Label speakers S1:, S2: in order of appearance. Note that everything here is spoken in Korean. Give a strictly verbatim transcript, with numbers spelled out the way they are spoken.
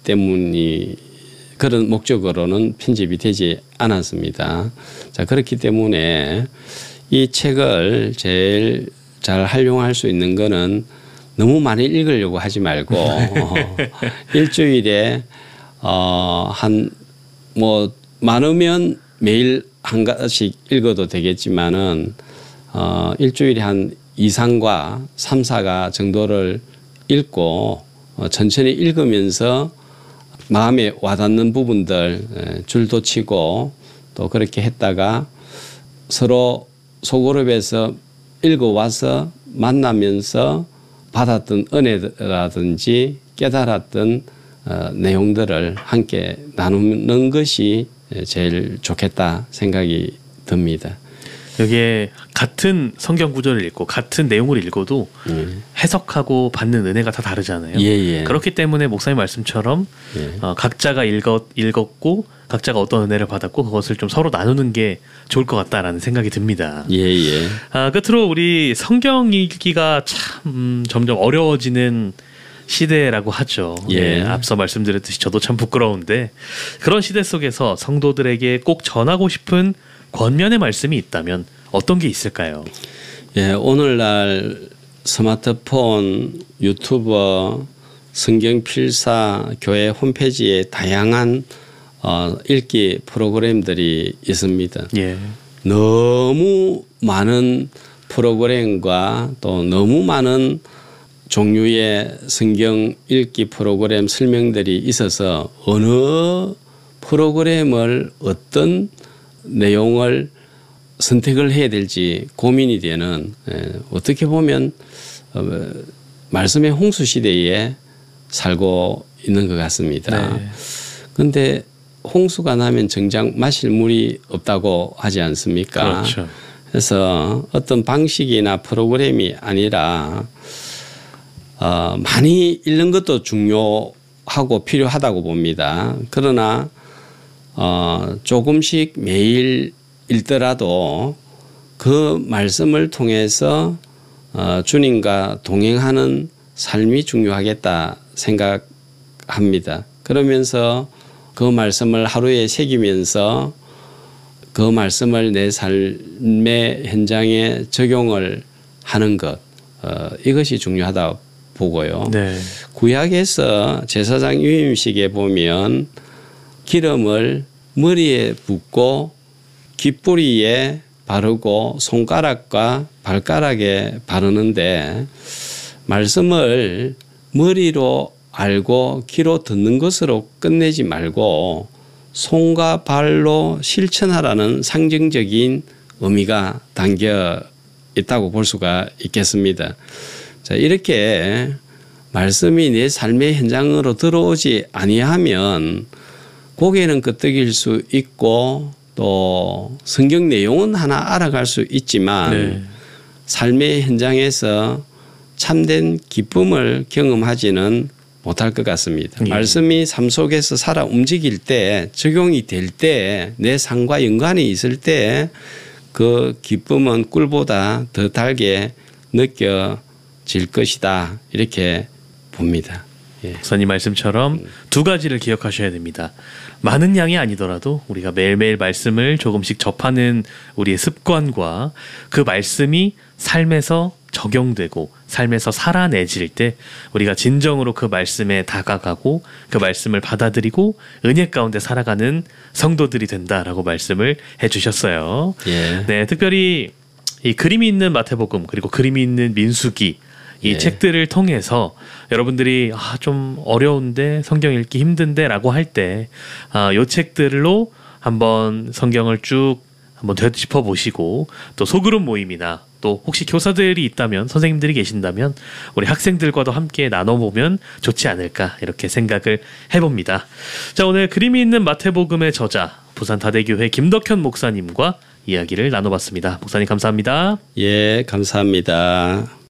S1: 때문이 그런 목적으로는 편집이 되지 않았습니다. 자, 그렇기 때문에 이 책을 제일 잘 활용할 수 있는 거는 너무 많이 읽으려고 하지 말고 어, 일주일에 어, 한 뭐 많으면 매일 한 가지씩 읽어도 되겠지만은 어, 일주일에 한 이 상과 삼 사가 정도를 읽고 어, 천천히 읽으면서 마음에 와닿는 부분들 에, 줄도 치고 또 그렇게 했다가 서로 소그룹에서 읽어와서 만나면서 받았던 은혜라든지 깨달았던 어, 내용들을 함께 나누는 것이 제일 좋겠다 생각이 듭니다.
S2: 여기에 같은 성경 구절을 읽고 같은 내용을 읽어도 예. 해석하고 받는 은혜가 다 다르잖아요.
S1: 예, 예.
S2: 그렇기 때문에 목사님 말씀처럼 예. 어, 각자가 읽었, 읽었고 각자가 어떤 은혜를 받았고 그것을 좀 서로 나누는 게 좋을 것 같다라는 생각이 듭니다.
S1: 예, 예.
S2: 아, 끝으로 우리 성경 읽기가 참 음, 점점 어려워지는 시대라고 하죠.
S1: 예.
S2: 네, 앞서 말씀드렸듯이 저도 참 부끄러운데 그런 시대 속에서 성도들에게 꼭 전하고 싶은 권면의 말씀이 있다면 어떤 게 있을까요?
S1: 예, 오늘날 스마트폰, 유튜버, 성경 필사, 교회 홈페이지에 다양한 어, 읽기 프로그램들이 있습니다.
S2: 예.
S1: 너무 많은 프로그램과 또 너무 많은 종류의 성경 읽기 프로그램 설명들이 있어서 어느 프로그램을 어떤 내용을 선택을 해야 될지 고민이 되는 어떻게 보면 말씀의 홍수 시대에 살고 있는 것 같습니다. 그런데 네. 홍수가 나면 정작 마실 물이 없다고 하지 않습니까?
S2: 그렇죠.
S1: 그래서 어떤 방식이나 프로그램이 아니라 어, 많이 읽는 것도 중요하고 필요하다고 봅니다. 그러나 어, 조금씩 매일 읽더라도 그 말씀을 통해서 어, 주님과 동행하는 삶이 중요하겠다 생각합니다. 그러면서 그 말씀을 하루에 새기면서 그 말씀을 내 삶의 현장에 적용을 하는 것 어, 이것이 중요하다 보고요.
S2: 네.
S1: 구약에서 제사장 유임식에 보면 기름을 머리에 붓고 귓부리에 바르고 손가락과 발가락에 바르는데 말씀을 머리로 알고 귀로 듣는 것으로 끝내지 말고 손과 발로 실천하라는 상징적인 의미가 담겨 있다고 볼 수가 있겠습니다. 자, 이렇게 말씀이 내 삶의 현장으로 들어오지 아니하면 고개는 끄덕일 수 있고 또 성경 내용은 하나 알아갈 수 있지만 네. 삶의 현장에서 참된 기쁨을 경험하지는 못할 것 같습니다. 예. 말씀이 삶 속에서 살아 움직일 때 적용이 될 때 내 삶과 연관이 있을 때 그 기쁨은 꿀보다 더 달게 느껴질 것이다 이렇게 봅니다. 예.
S2: 목사님 말씀처럼 두 가지를 기억하셔야 됩니다. 많은 양이 아니더라도 우리가 매일매일 말씀을 조금씩 접하는 우리의 습관과 그 말씀이 삶에서 적용되고 삶에서 살아내질 때 우리가 진정으로 그 말씀에 다가가고 그 말씀을 받아들이고 은혜 가운데 살아가는 성도들이 된다라고 말씀을 해주셨어요.
S1: 예.
S2: 네, 특별히 이 그림이 있는 마태복음 그리고 그림이 있는 민수기 이 예. 책들을 통해서 여러분들이 아, 좀 어려운데 성경 읽기 힘든데 라고 할 때 아, 이 책들로 한번 성경을 쭉 한번 되짚어 보시고 또 소그룹 모임이나 또 혹시 교사들이 있다면 선생님들이 계신다면 우리 학생들과도 함께 나눠보면 좋지 않을까 이렇게 생각을 해봅니다. 자, 오늘 그림이 있는 마태복음의 저자 부산 다대교회 김덕현 목사님과 이야기를 나눠봤습니다. 목사님 감사합니다.
S1: 예, 감사합니다.